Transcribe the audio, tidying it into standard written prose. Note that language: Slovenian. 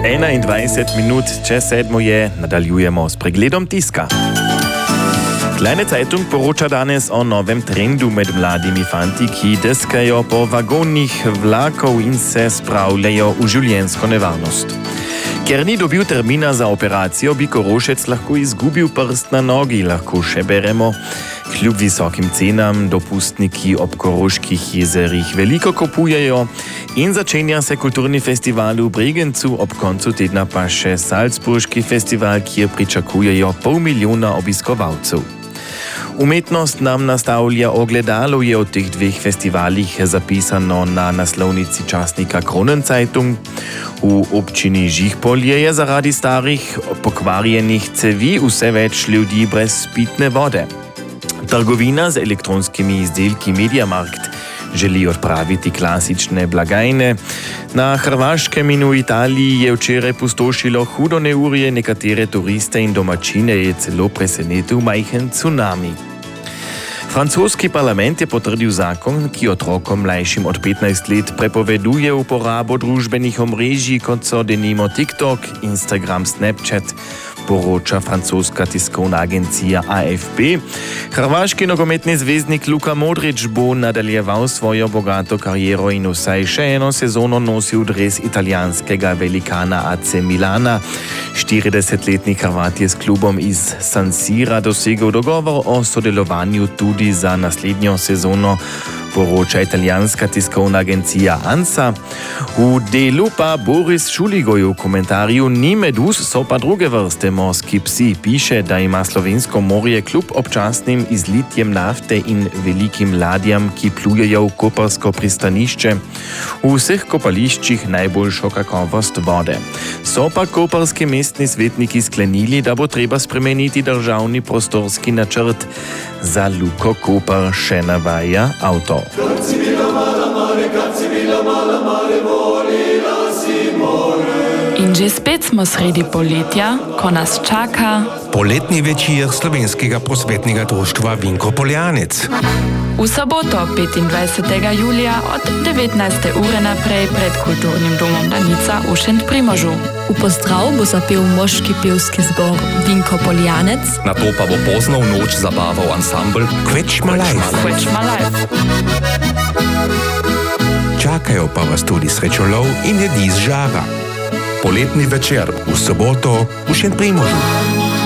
21 minut, čez 7 je, nadaljujemo s pregledom tiska. Kleine Zeitung poroča danes o novem trendu med mladimi fanti, ki deskajo po vagonih vlakov in se spravljajo v življenjsko nevarnost. Ker ni dobil termina za operacijo, bi Korošec lahko izgubil prst na nogi, lahko še beremo. Kljub visokim cenam dopustniki ob Koroških jezerih veliko kupujejo in začenja se kulturni festival v Bregenzu, ob koncu tedna pa še Salzburški festival, kjer pričakujejo 500 000 obiskovalcev. Umetnost nam nastavlja ogledalo, je o teh dveh festivalih zapisano na naslovnici časnika Kronenzeitung. V občini Žižpolje je zaradi starih pokvarjenih cevi vse več ljudi brez pitne vode. Trgovina z elektronskimi izdelki Mediamarkt želi odpraviti klasične blagajne. Na Hrvaškem in v Italiji je včeraj pustošilo hudo neurje, nekatere turiste in domačine je celo presenetil majhen tsunami. Francoski parlament je potrdil zakon, ki otrokom mlajšim od 15 let prepoveduje uporabo družbenih omrežij, kot so denimo TikTok, Instagram, Snapchat, poroča francoska tiskovna agencija AFP. Hrvaški nogometni zvezdnik Luka Modrić bo nadaljeval svojo bogato kariero in vsaj še eno sezono nosil dres italijanskega velikana AC Milana. 40-letni Hrvat je s klubom iz San Sira dosegel dogovor o sodelovanju tudi za naslednjo sezono, poroča italijanska tiskovna agencija ANSA. V delu pa Boris Šuligoj v komentarju: ni meduz, so pa druge vrste morski psi. Piše, da ima slovensko morje kljub občasnim izlitjem nafte in velikim ladjam, ki plujejo v koprsko pristanišče, v vseh kopališčih najboljšo kakovost vode. So pa koprski mestni svetniki sklenili, da bo treba spremeniti državni prostorski načrt. Za Luko Koper še navaja avtor. In že spet smo sredi poletja, ko nas čaka poletni večer Slovenskega prosvetnega društva Vinko Poljanec. v soboto 25. julija od 19. ure naprej pred kulturnim domom Danica v Šentprimožu. V pozdrav bo zapel moški pevski zbor Vinko Poljanec. Na to pa bo pozno v noč zabaval ansambl Kvečma Life. Čakajo pa vas tudi srečolov in jedi z žara. Poletni večer v soboto v Šentprimožu.